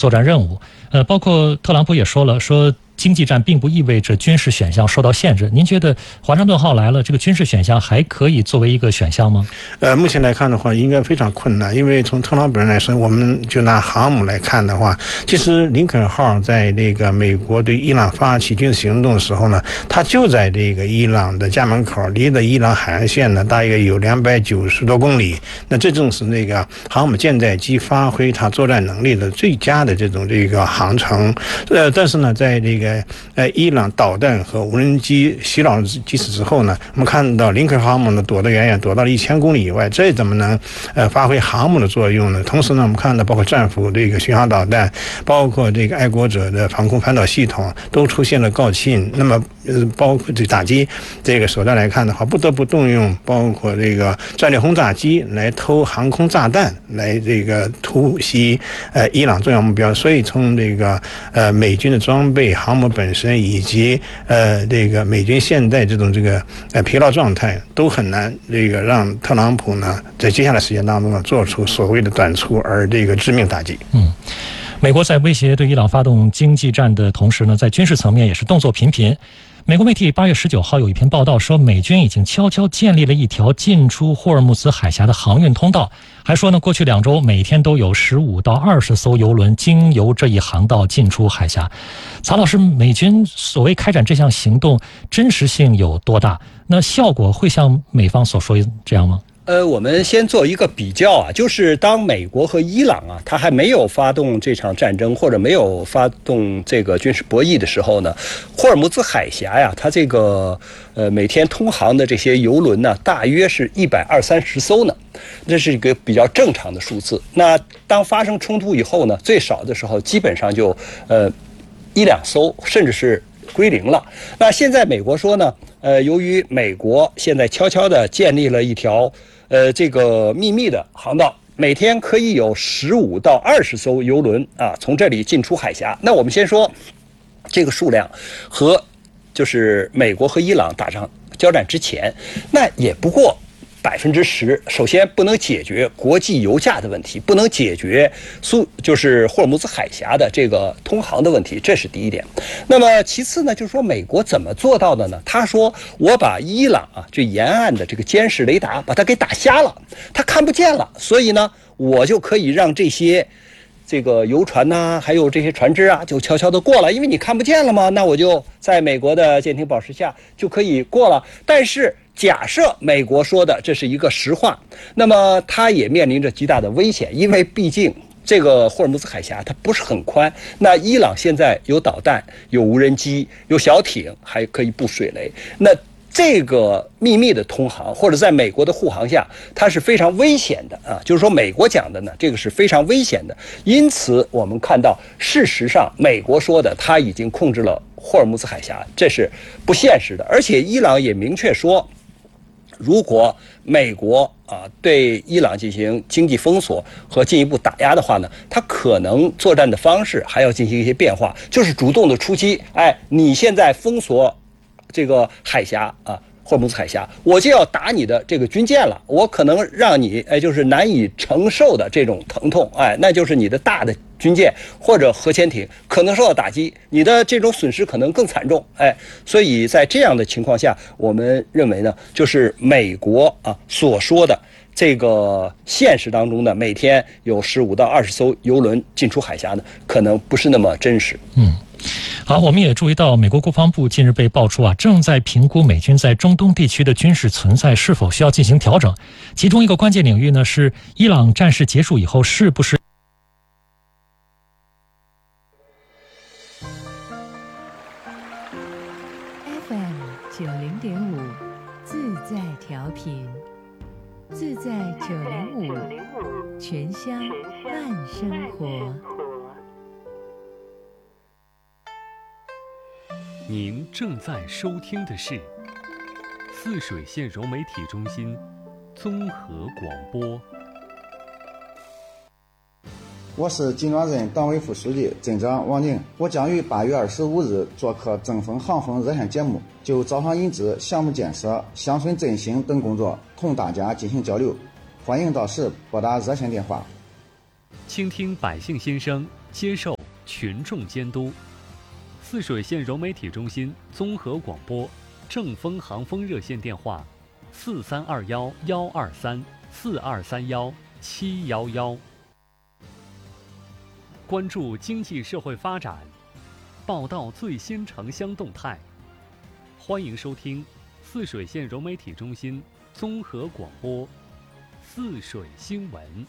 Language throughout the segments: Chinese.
作战任务。包括特朗普也说了，说经济战并不意味着军事选项受到限制。您觉得华盛顿号来了，这个军事选项还可以作为一个选项吗？ 目前来看的话，应该非常困难，因为从特朗普人来说，我们就拿航母来看的话，其实林肯号在那个美国对伊朗发起军事行动的时候呢，它就在这个伊朗的家门口，离的伊朗海岸线呢大约有290多公里。那这正是那个航母舰载机发挥它作战能力的最佳的这个航程。但是呢，在这个伊朗导弹和无人机袭扰机此之后呢，我们看到林肯航母呢躲得远远，躲到了1000公里以外，这怎么能发挥航母的作用呢？同时呢，我们看到包括战斧这个巡航导弹，包括这个爱国者的防空反导系统都出现了告罄。那么包括这打击这个手段来看的话，不得不动用包括这个战略轰炸机来投航空炸弹，来这个突袭伊朗重要目标。所以从这个美军的装备、航母本身以及这个美军现在这种疲劳状态，都很难这个让特朗普呢在接下来时间当中呢做出所谓的短促而这个致命打击。 美国在威胁对伊朗发动经济战的同时呢，在军事层面也是动作频频。美国媒体8月19号有一篇报道说，美军已经悄悄建立了一条进出霍尔木兹海峡的航运通道，还说呢，过去2周每天都有15到20艘油轮经由这一航道进出海峡。曹老师，美军所谓开展这项行动，真实性有多大？那效果会像美方所说这样吗？ 我们先做一个比较啊，就是当美国和伊朗啊，它还没有发动这场战争或者没有发动这个军事博弈的时候呢，霍尔木兹海峡呀，它这个每天通航的这些油轮呢，大约是120-130艘呢，这是一个比较正常的数字。那当发生冲突以后呢，最少的时候基本上就1-2艘，甚至是归零了。那现在美国说呢，由于美国现在悄悄地建立了一条这个秘密的航道，每天可以有15到20艘油轮啊从这里进出海峡。那我们先说这个数量和就是美国和伊朗打仗交战之前，那也不过10%。首先不能解决国际油价的问题，不能解决就是霍尔木兹海峡的这个通航的问题，这是第一点。那么其次呢，就是说美国怎么做到的呢？他说我把伊朗啊这沿岸的这个监视雷达把它给打瞎了，它看不见了，所以呢我就可以让这些这个游船呐，还有这些船只啊，就悄悄的过了，因为你看不见了嘛，那我就在美国的舰艇保持下就可以过了。但是假设美国说的这是一个实话，那么它也面临着极大的危险，因为毕竟这个霍尔木兹海峡它不是很宽，那伊朗现在有导弹、有无人机、有小艇，还可以布水雷，那这个秘密的通航或者在美国的护航下，它是非常危险的啊。就是说美国讲的呢，这个是非常危险的。因此我们看到，事实上美国说的他已经控制了霍尔木兹海峡，这是不现实的。而且伊朗也明确说，如果美国对伊朗进行经济封锁和进一步打压的话呢，它可能作战的方式还要进行一些变化，就是主动的出击。你现在封锁这个海峡啊，霍尔木兹海峡，我就要打你的这个军舰了，我可能让你就是难以承受的这种疼痛，那就是你的大的军舰或者核潜艇可能受到打击，你的这种损失可能更惨重，所以在这样的情况下，我们认为呢，就是美国所说的这个现实当中呢，每天有15到20艘油轮进出海峡呢，可能不是那么真实。 好，我们也注意到，美国国防部近日被爆出正在评估美军在中东地区的军事存在是否需要进行调整。其中一个关键领域呢，是伊朗战事结束以后是不是 FM 90.5自在调频，自在905全乡慢生活。 您正在收听的是泗水县柔媒体中心综合广播。 我是金庄镇党委副书记、镇长王宁，我将于8月25日做客正风航风热线节目，就招商引资、项目建设、乡村振兴等工作同大家进行交流，欢迎到时拨打热线电话， 倾听百姓心声，接受群众监督。泗水县融媒体中心综合广播正风航风热线电话：4321-123-4231-711。关注经济社会发展，报道最新城乡动态。欢迎收听泗水县融媒体中心综合广播泗水新闻。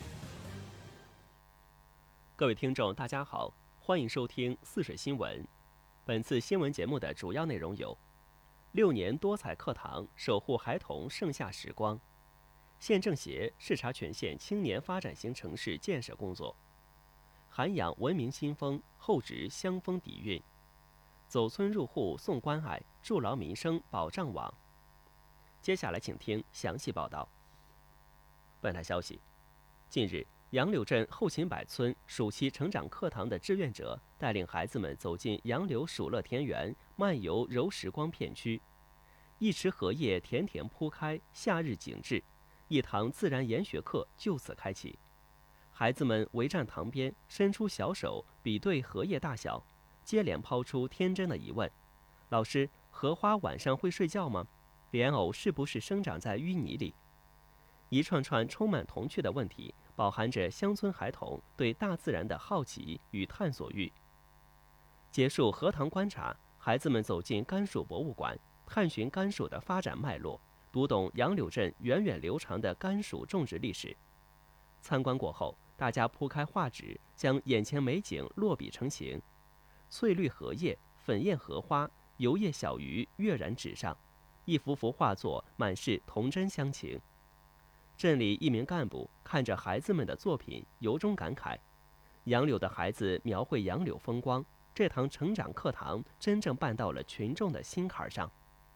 各位听众大家好，欢迎收听泗水新闻。本次新闻节目的主要内容有：6年多彩课堂守护孩童盛夏时光，县政协视察全县青年发展型城市建设工作，涵养文明新风，厚植乡风底蕴，走村入户送关爱，筑牢民生保障网。接下来请听详细报道。本台消息，近日杨柳镇后勤柏村暑期成长课堂的志愿者带领孩子们走进杨柳暑乐田园，漫游柔时光片区。一池荷叶田田铺开，夏日景致，一堂自然研学课就此开启。孩子们围站堂边，伸出小手比对荷叶大小，接连抛出天真的疑问：老师，荷花晚上会睡觉吗？莲藕是不是生长在淤泥里？一串串充满童趣的问题，饱含着乡村孩童对大自然的好奇与探索欲。结束荷塘观察，孩子们走进甘薯博物馆，探寻甘薯的发展脉络，读懂杨柳镇源远流长的甘薯种植历史。参观过后，大家铺开画纸，将眼前美景落笔成形。翠绿荷叶，粉艳荷花，油叶小鱼跃然纸上，一幅幅画作满是童真乡情。镇里一名干部看着孩子们的作品，由衷感慨：杨柳的孩子描绘杨柳风光，这堂成长课堂真正办到了群众的心坎上。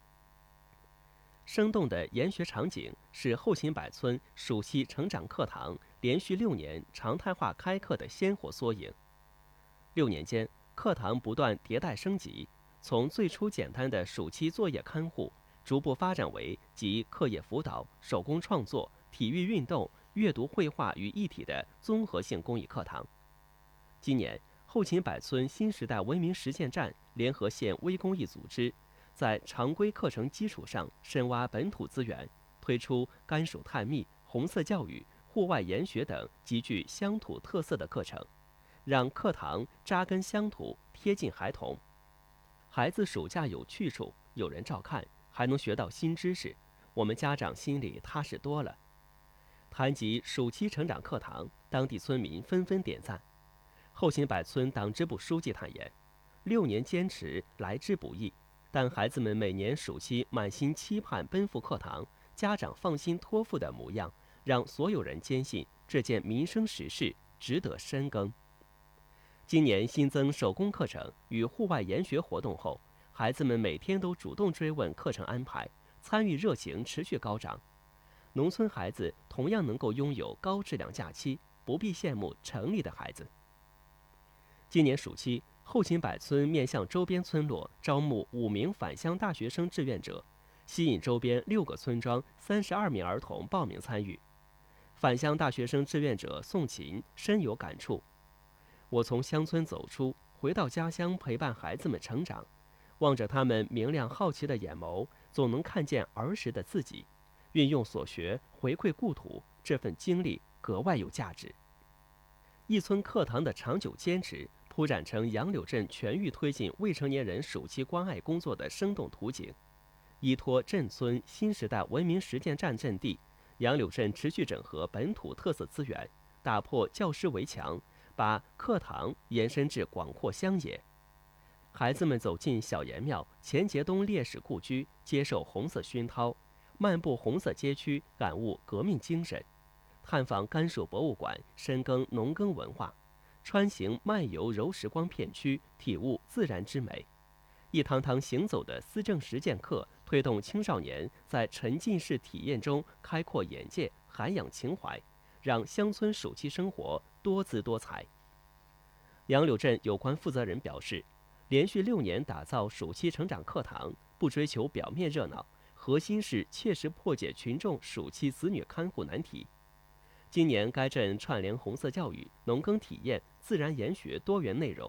生动的研学场景是后勤柏村暑期成长课堂连续6年常态化开课的鲜活缩影。6年间，课堂不断迭代升级，从最初简单的暑期作业看护，逐步发展为集课业辅导、手工创作、体育运动、阅读绘画于一体的综合性公益课堂。今年，后勤柏村新时代文明实践站联合县微公益组织，在常规课程基础上深挖本土资源，推出甘薯探秘、红色教育、户外研学等极具乡土特色的课程，让课堂扎根乡土，贴近孩童。孩子暑假有去处，有人照看，还能学到新知识，我们家长心里踏实多了。谈及暑期成长课堂，当地村民纷纷点赞。后勤柏村党支部书记坦言，6年坚持来之不易，但孩子们每年暑期满心期盼奔赴课堂，家长放心托付的模样，让所有人坚信这件民生实事值得深耕。今年新增手工课程与户外研学活动后，孩子们每天都主动追问课程安排，参与热情持续高涨。农村孩子同样能够拥有高质量假期，不必羡慕城里的孩子。今年暑期，后勤柏村面向周边村落招募5名返乡大学生志愿者，吸引周边6个村庄32名儿童报名参与。返乡大学生志愿者宋琴深有感触：我从乡村走出，回到家乡陪伴孩子们成长，望着他们明亮好奇的眼眸，总能看见儿时的自己。运用所学回馈故土，这份经历格外有价值。一村课堂的长久坚持，铺展成杨柳镇全域推进未成年人暑期关爱工作的生动图景。依托镇村新时代文明实践站阵地，杨柳镇持续整合本土特色资源，打破教师围墙，把课堂延伸至广阔乡野。孩子们走进小岩庙、钱节东烈士故居，接受红色熏陶，漫步红色街区，感悟革命精神；探访甘薯博物馆，深耕农耕文化；穿行漫游柔时光片区，体悟自然之美。一堂堂行走的思政实践课，推动青少年在沉浸式体验中开阔眼界、涵养情怀，让乡村暑期生活多姿多彩。杨柳镇有关负责人表示，连续6年打造暑期成长课堂，不追求表面热闹，核心是切实破解群众暑期子女看护难题。今年该镇串联红色教育、农耕体验、自然研学多元内容，